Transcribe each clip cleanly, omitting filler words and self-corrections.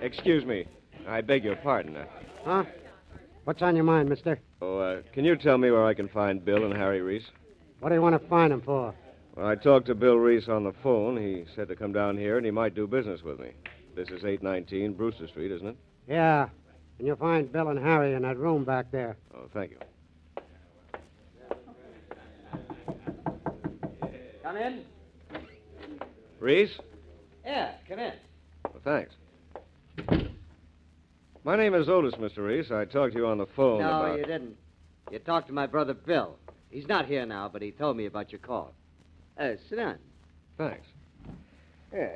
Excuse me. I beg your pardon. Huh? What's on your mind, mister? Can you tell me where I can find Bill and Harry Reese? What do you want to find them for? Well, I talked to Bill Reese on the phone. He said to come down here, and he might do business with me. This is 819 Brewster Street, isn't it? Yeah. And you'll find Bill and Harry in that room back there. Oh, thank you. Come in? Reese? Yeah, come in. Well, thanks. My name is Otis, Mr. Reese. I talked to you on the phone No, about... you didn't. You talked to my brother Bill. He's not here now, but he told me about your call. Sit down. Thanks. Yeah.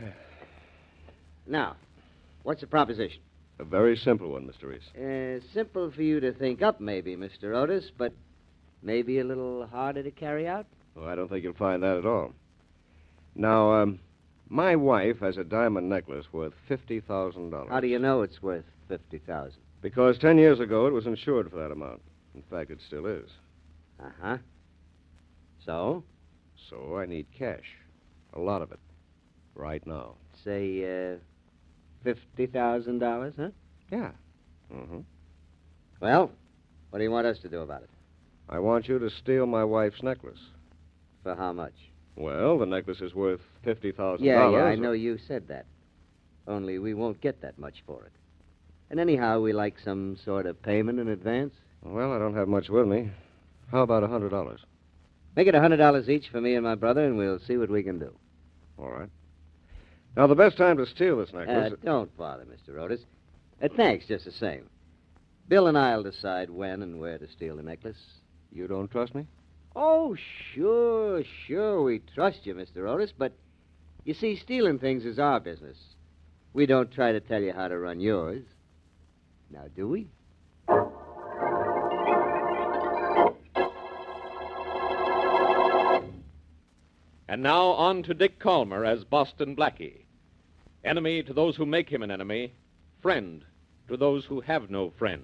Now, what's the proposition? A very simple one, Mr. Reese. Simple for you to think up, maybe, Mr. Otis, but maybe a little harder to carry out? Well, I don't think you'll find that at all. Now, my wife has a diamond necklace worth $50,000. How do you know it's worth $50,000? Because 10 years ago it was insured for that amount. In fact, it still is. Uh-huh. So? So I need cash. A lot of it. Right now. Say, $50,000, huh? Yeah. Mm-hmm. Well, what do you want us to do about it? I want you to steal my wife's necklace. For how much? Well, the necklace is worth $50,000. Yeah, I know you said that. Only we won't get that much for it. And anyhow, we like some sort of payment in advance. Well, I don't have much with me. How about $100? Make it $100 each for me and my brother, and we'll see what we can do. All right. Now, the best time to steal this necklace... Don't bother, Mr. Otis. Thanks, just the same. Bill and I'll decide when and where to steal the necklace. You don't trust me? Oh, sure, we trust you, Mr. Otis, but you see, stealing things is our business. We don't try to tell you how to run yours. Now, do we? And now on to Dick Calmer as Boston Blackie. Enemy to those who make him an enemy, friend to those who have no friend.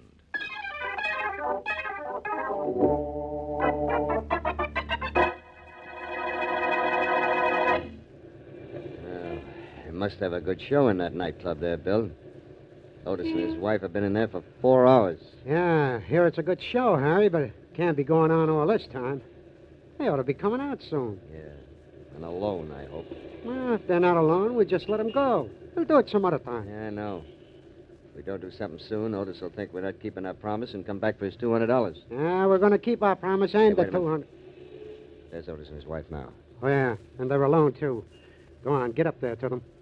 You must have a good show in that nightclub there, Bill. Otis and his wife have been in there for 4 hours. Yeah, here it's a good show, Harry, but it can't be going on all this time. They ought to be coming out soon. Yeah, and alone, I hope. Well, if they're not alone, we just let them go. We'll do it some other time. Yeah, I know. If we don't do something soon, Otis will think we're not keeping our promise and come back for his $200. Yeah, we're going to keep our promise and Hey, the wait a minute. 200. There's Otis and his wife now. Oh, yeah, and they're alone, too. Go on, get up there to them.